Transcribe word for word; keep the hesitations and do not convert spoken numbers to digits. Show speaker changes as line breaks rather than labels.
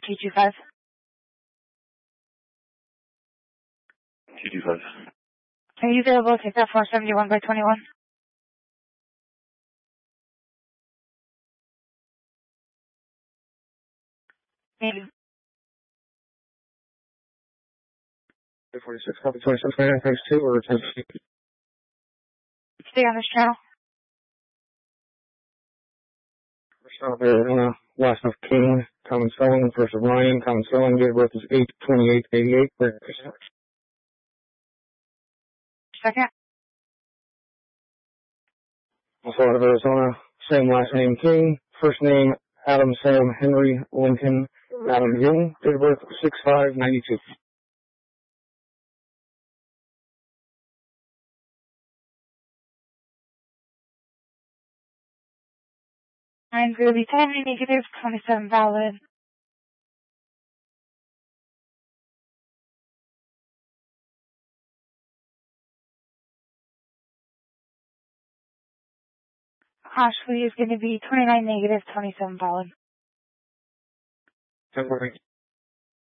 two two five.
two two five.
Are you available to take that four seventy-one by twenty-one? Maybe.
forty-six, copy twenty-six, nine times two, or ten.
Stay on this channel.
First off, Arizona, last of King, common spelling, first of Ryan, common spelling, date of birth is eight twenty-eight eighty-eight.
Second.
Also out of Arizona, same last name King, first name Adam Sam Henry Lincoln Adam Young, date of birth six five ninety-two.
Nine really ten negative twenty-seven valid. Ashley is going to be twenty-nine negative twenty-seven valid.
ten